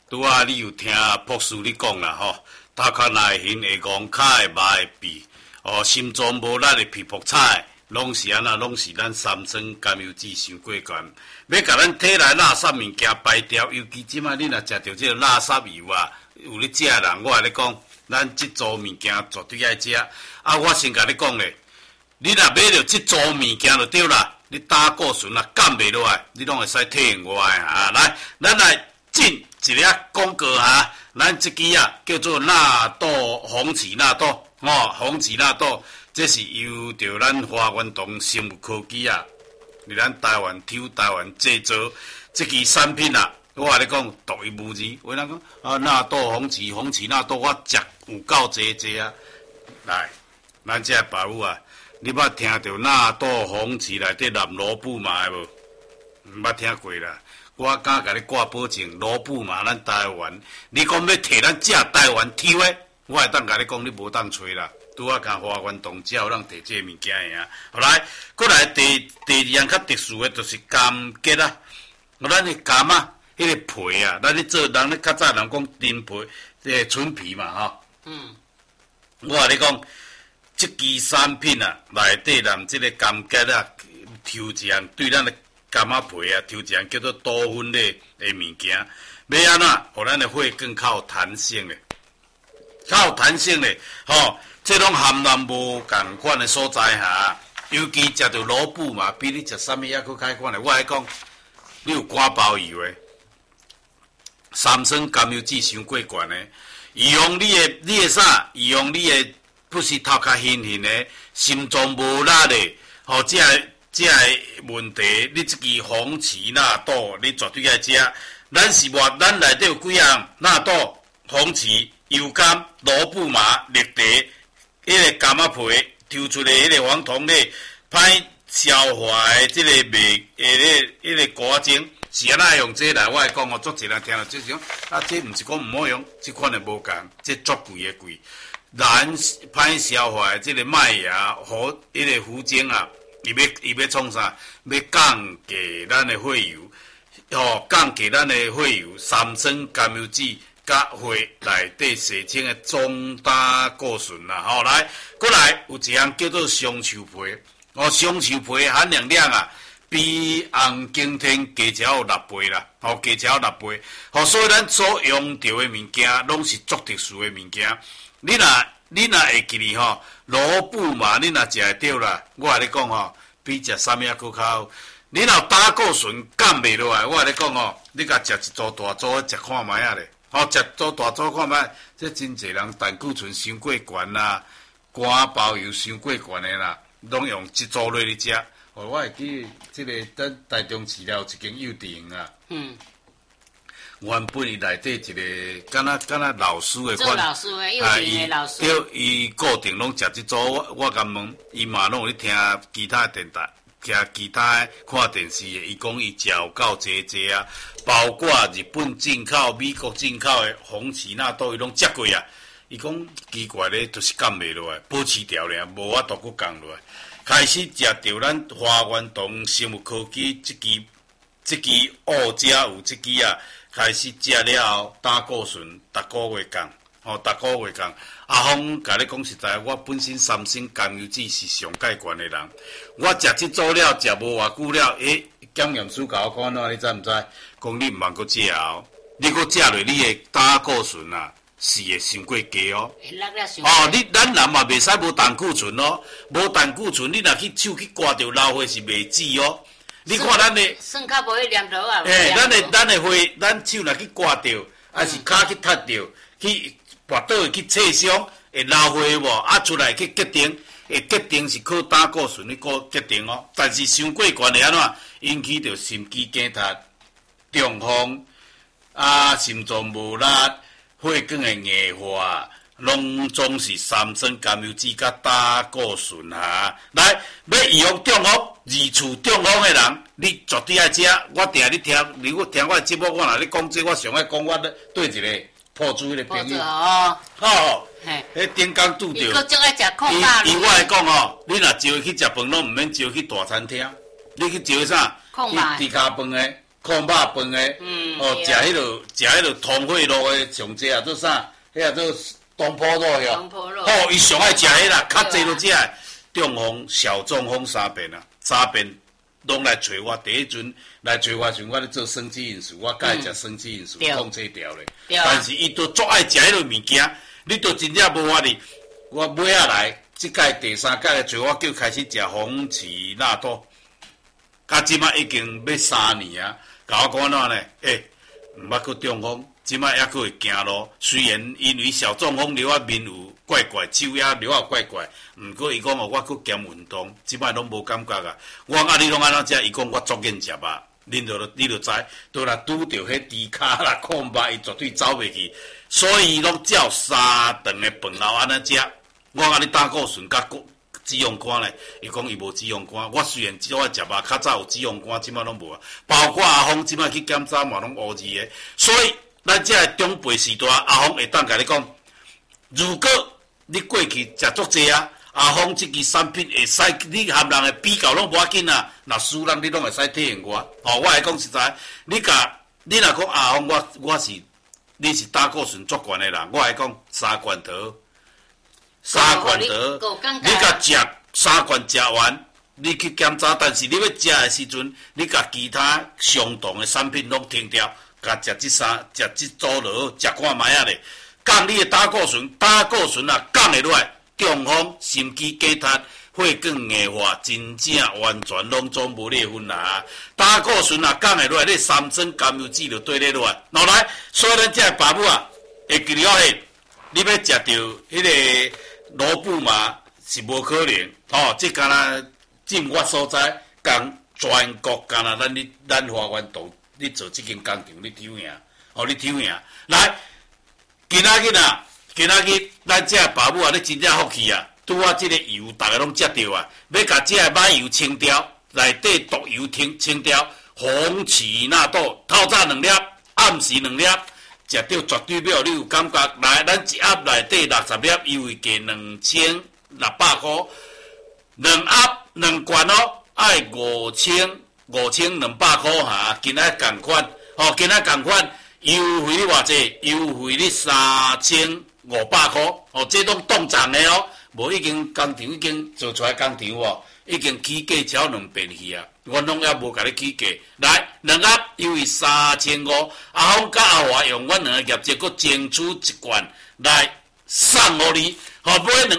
拄啊，你有听博士你讲啦吼，头壳内形会戆，脚会麻会痹，心脏无力的皮肤差，拢是安那，拢是咱三酸甘油酯伤过悬。要甲咱体内垃圾物件排掉，尤其即摆你若食着即个垃圾油啊，有咧食的人，我甲你讲，咱即组物件绝对爱食。我先甲你讲咧，你若买着即组物件就对啦。你胆固醇啊降袂落来，你拢会使体用我的来，咱来进一粒广告咱即支叫做纳豆红旗纳豆，红旗纳豆，这是由着咱华源堂生物科技伫咱台湾台湾制造这支产品我甲你讲独一无二。有人讲纳豆红旗纳豆，我食有够济来，咱这宝物你捌听到纳豆红旗内底南罗布麻无？毋捌听过啦。我敢甲你挂保证，罗布麻咱台湾，你讲要摕咱这台湾抽的，我会当甲你讲，你无当吹啦。拄啊，甲华源堂才有人摕这物件的好来，过来第二样较特殊的，就是柑桔咱的柑迄个皮咱咧做人咧较早人讲丁皮，纯皮嘛我甲你讲。这支产品内底含这个柑桔抽一项对咱的柑仔皮抽一项叫做多酚类的物件，要安怎，互咱的血更较有弹性的，较有弹性的，这种含量无共款的所在尤其食到萝卜嘛，比你食啥物还佫开款的。我来讲，你有肝包油的，三酸甘油酯伤过悬的，预防你的啥？预防你的。不是头壳晕的，心脏无力的，这问题，你这支红旗纳豆，你绝对爱食。咱内底有几样纳豆、红旗、油柑、萝卜麻、绿茶，迄个柑仔皮抽出来，迄个黄酮类，歹消化的这个味，迄个果精，是安那用这来？我来讲足侪人听到这种，这毋是讲毋好用，这款的无共，这足贵的贵。难歹消化的这个麦芽和迄个糊精伊要创啥？要降低咱的血油，降低咱的血油，三酸甘油酯甲血内底生成的总胆固醇来，过来有一项叫做香树皮，香树皮含量比红景天加超有6倍啦，加超6倍，所以咱所用到的物件拢是足特殊的物件。你若会记哩萝卜嘛，你若食会着啦。我甲你讲比食啥物还佫较好。你若胆固醇降袂落来，我甲你讲你甲食一组大组食看卖咧。食组大组看卖，这真侪人胆固醇伤过悬啦，肝包油伤过悬的啦，拢用这组类去食。我会记这个咱台中市了有一间幼稚园原本伊内底一个敢若老师的款， 老师的幼稚园的老师， 伊固定拢食即组。我甲问，伊嘛拢有咧听其他电台，听其他看电视的。伊讲伊食有够济包括日本进口、美国进口的红旗纳豆，伊拢食过伊讲奇怪咧，就是降袂落来，保持条咧，无法度佫降落来。开始食着咱华源堂生物科技这支乌者有这支开始食了后，胆固醇逐个月降，逐个月降。阿峰甲你讲实在，我本身三酸甘油酯是上介悬的人，我食这组了，食无偌久了，检验师甲我看喏，你知毋知？讲你毋茫佫食你佫食落，你的胆固醇是会伤过低咱人嘛袂使无胆固醇无胆固醇，你若去手去刮着老血是袂止你看咱的， 算较无迄念头咱的血，咱手若去刮着，还是骹去踢着，去跋倒去刺伤，会流血无？出来去结晶，结晶是靠胆固醇去结晶但是伤过悬会安怎引起着心肌梗塞、中风心脏无力。血管的硬化，拢总是三酸甘油酯甲胆固醇来，要预防中风，二次中风的人，你绝对爱食。我定你听，如果听我的节目，我若咧讲这，我上爱讲我对一个破猪迄个朋友。迄顶工拄着。 伊足爱食控大伊我来讲你若招伊去食饭，拢毋免招去大餐厅，你去招啥？ 控大。 猪脚饭的。 控肉饭的，食迄落通惠路的上济啊，做啥？迄做东坡肉哟。 东坡肉。 伊上爱食迄啦，较济都食。中风、小中风三遍啊，三遍拢来找我。第一阵来找我时，我咧做生机因素，我甲伊食生机因素控制掉咧。但是伊都足爱食迄落物件，你都真正无法哩。我尾仔来，即届第三届来找我，叫开始食红旗纳豆，甲即摆已经要3年啊。甲我讲哪呢？毋捌去中风，即摆还佫会行路。虽然因为小中风流啊面有怪怪，手也流啊怪怪，毋过伊讲哦，我佫兼运动，即摆拢无感觉啊。我讲你拢安怎食？伊讲我足愿食吧。你就知，倒来拄着迄猪骹啦、控肉，伊绝对走袂去。所以拢照3顿的饭后安尼食。我讲你胆固醇甲脂肪肝咧，伊讲伊无脂肪肝。我虽然只爱食肉，较早有脂肪肝，即摆拢无啊。包括阿峰即摆去检查嘛，拢乌字的。所以咱这中辈时代，阿峰会当甲你讲，如果你过去食足济啊，阿峰即支产品会使你含人的比较拢无要紧啊。若输人你拢会使体验我。我会讲实在，你若讲阿峰，你是胆固醇足悬的人，我会讲3罐头。3罐头，你甲食3罐食完，你去检查。但是你要食的时阵，你甲其他相同的产品拢停掉，甲食即组落，食看卖啊咧。降你的胆固醇啊降会落来，中风、心肌梗塞、血管硬化，真正完全拢总无咧分啦。胆固醇啊降会落来，你3针甘油酯就对咧落来。后来，所以咱这爸母啊，会记了嘿，你要食着迄个。萝卜嘛是无可能，即干那进我所在，讲全国干那咱花园道，你做即间工厂，你抽赢，你抽赢。来，今仔日咱这爸母啊，你真正福气啊！拄啊，即个油大家拢食着啊，要甲这个买油清掉，内底毒油清掉，红旗纳豆透早2粒，暗时2粒。食到绝对没有，你有感觉？来，咱一盒内底60粒，优惠价2600块，2盒2罐哦，爱5200块哈。今仔同款，今仔同款，优惠你偌济？优惠你3500块，这拢冻涨的哦。无已经工厂已经做出来工厂哦，已经起价超2遍去啊。我拢还无甲你起价，来2盒优惠3500，阿峰甲阿华用阮2个业绩，佮争取1罐来送互你，买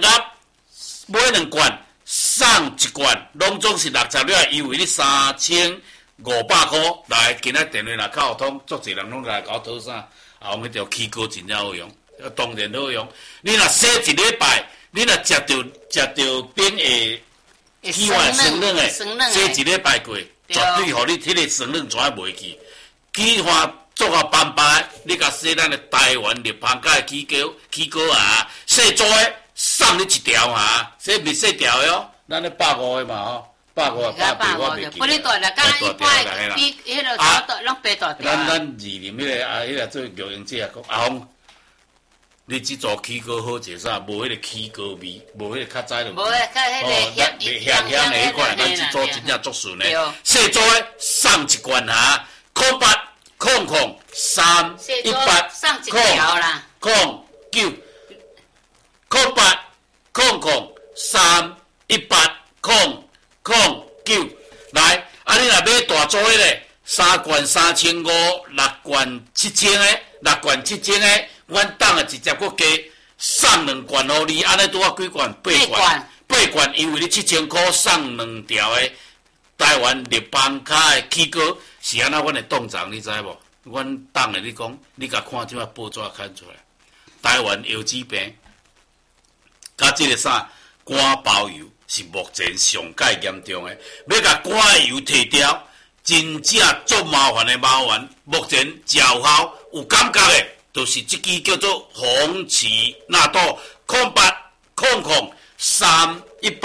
2罐送1罐，拢总是60粒，优惠你3500块。来，今仔电话若较互通，足侪人拢来甲我讨啥？阿峰迄条起膏真正好用，当然好用。你若洗1礼拜，你若食着变会。起完生冷诶，洗1礼拜过，绝对互你迄个生冷全袂去。起完做啊斑白，你甲洗咱的台湾立邦甲起膏啊，洗做诶送你1条啊，洗未洗条的哦，咱咧150的嘛吼，150我袂记。 不哩大啦，甲一块比迄个差不多，拢白大条。 咱二林迄个做育婴姐讲阿峰。你即组起膏好者啥？无迄个起膏味，无迄个较早就无迄个香的迄款，咱即组真正足顺的。细组的送1罐哈，0800 318 送1条啦 09 0800 318 09。来，你若买大组的咧，3罐3500，6罐7000的，6罐7000的。阮当下直接搁加送2罐互你，安尼拄啊几罐？8罐，因为你7000块送2条的台湾立邦卡的起膏，是安那阮会冻涨，你知无？阮当下你讲，你甲看即摆报纸看出来，台湾腰子病，甲即个啥肝包油是目前上界严重的，要甲肝的油摕掉，真正足麻烦的麻烦。目前有效有感觉的。就是这支叫做红旗纳豆，0800 318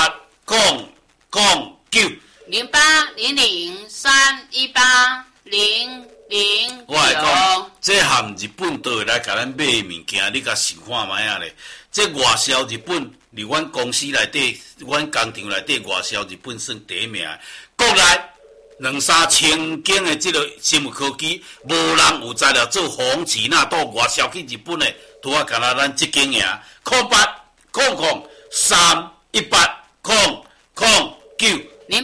09 0800 318 009。 我会讲，这含日本倒会来甲咱买物件，你甲想看卖啊咧？这外销日本，伫阮公司内底，阮工厂内底外销日本算第1名。国内 2-3千的这个生物科技，无人有材料做红旗那到外销去日本的，拄啊，干那咱这间呀，0800-018-009。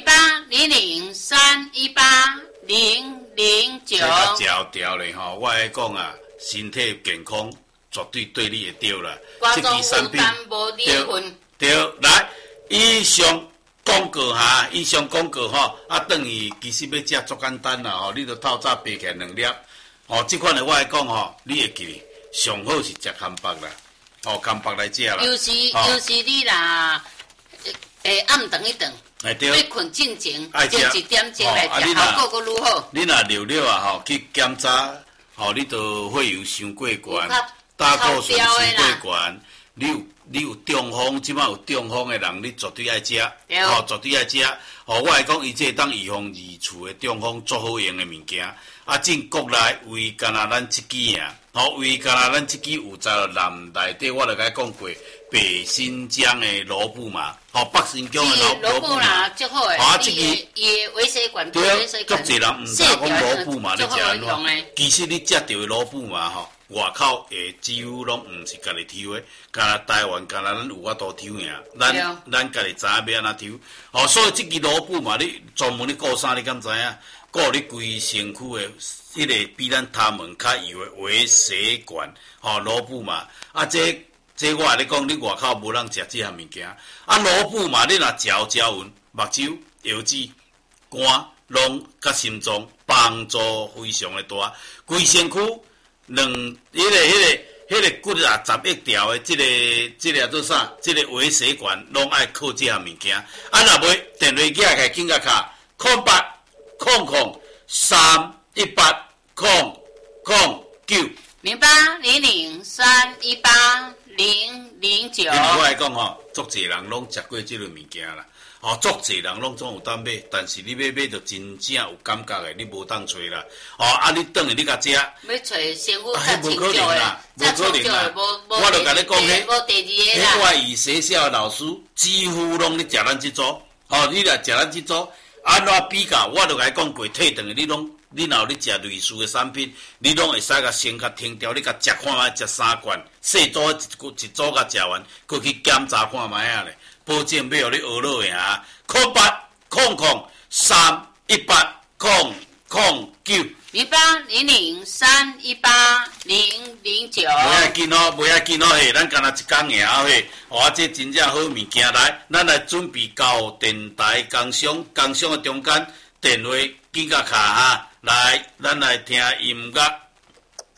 0800-318-009。 这个条条咧吼，我来讲啊，身体健康绝对对你会对啦。 这支产品对，来以上广告哈，啊，等于其实要食足简单啦吼，你着透早爬起来2粒，吼，这款的我来讲吼，你会记，上好是食康巴啦，吼，康巴来食啦。 尤其你啦，暗顿一顿。要困进前，就1点钟来食，效果阁愈好。 你若溜啊吼，去检查，吼，你都血油伤过悬，胆固醇伤过悬，你有中风，即摆有中风的人，你绝对爱食，吼，绝对爱食。吼，我来讲，伊这当预防二次的中风足好用的物件。啊，进国内为干那咱即支尔，吼，为干那咱即支有在南内底，我著甲讲过。北新疆的萝卜嘛，吼，北新疆的萝卜啦，足好诶。 啊，即个伊维生管， 对，足侪人毋知讲萝卜嘛，你食安怎？其实你食到的萝卜嘛，吼，外口诶几乎拢毋是家己抽诶，干那台湾干那咱有法度抽尔，咱家己知影要安怎抽。吼，所以即支萝卜嘛，你专门你顾啥？你敢知影？顾你规身躯诶，迄个比咱头毛较油诶微血管，吼，萝卜嘛，啊这我来讲，你外口无人食这项物件。啊，萝卜嘛，你若嚼匀，目睭、腰子、肝、拢甲心脏帮助非常的大。规身躯迄个骨啊，10亿条的这个做啥？这个微血管拢爱靠这项物件。啊，若袂电话起来紧甲卡0800-318-009。 0800-318-009。 我来讲吼，足侪人拢食过即类物件啦，吼，足侪人拢总有当买，但是你买着真正有感觉的，你无当找啦，吼，啊，你等下你甲食， 要找先有较无可能啦，无可能啦，我著甲你讲迄，迄外语学校的老师几乎拢咧食咱即组，吼，你若食咱即组，安怎比较？我著甲你讲过，退顿的你若有咧食类似的产品，你拢会使甲先甲停掉，你甲食看卖，食3罐，细组一组甲食完，佮去检查看卖啊咧，保证要互你学落的啊！0800-318-009。 0800-318-009。 袂要紧哦，嘿，咱干那一工尔后嘿，哇，这真正好物件来，咱来准备交电台工商的中间电话紧甲卡哈，来，咱来听音乐。